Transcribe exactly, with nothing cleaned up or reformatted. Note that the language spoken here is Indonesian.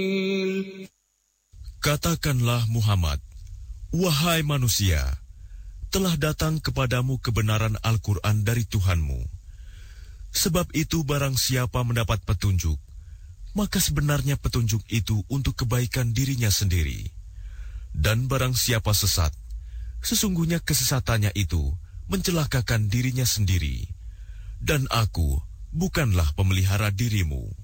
Katakanlah Muhammad, wahai manusia, telah datang kepadamu kebenaran Al-Quran dari Tuhanmu. Sebab itu barang siapa mendapat petunjuk, maka sebenarnya petunjuk itu untuk kebaikan dirinya sendiri. Dan barang siapa sesat, sesungguhnya kesesatannya itu mencelakakan dirinya sendiri. Dan aku bukanlah pemelihara dirimu.